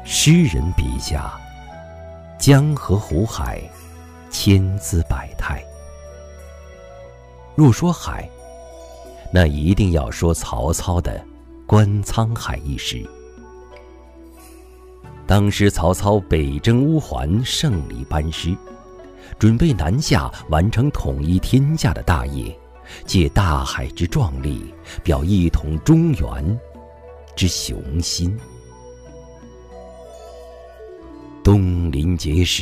诗人笔下，江河湖海，千姿百态。若说海，那一定要说曹操的观沧海一诗。当时曹操北征乌桓，胜利班师，准备南下完成统一天下的大业，借大海之壮丽，表一统中原之雄心。东临碣石，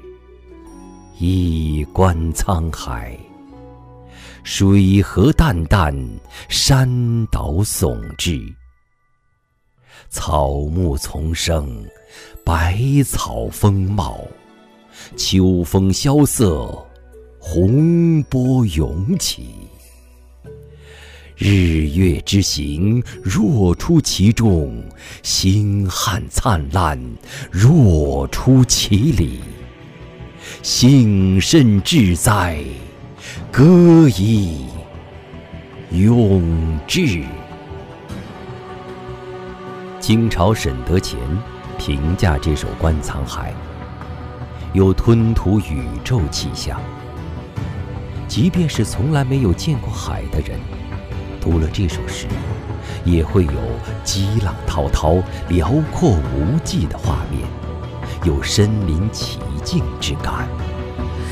一观沧海，水河淡淡，山岛耸峙，草木丛生，百草丰茂，秋风萧瑟，洪波涌起。日月之行，若出其中；星汉灿烂，若出其里。幸甚至哉，歌以咏志。清朝沈德潜评价这首《观沧海》，有吞吐宇宙气象。即便是从来没有见过海的人，读了这首诗，也会有激浪滔滔、辽阔无际的画面，有身临其境之感。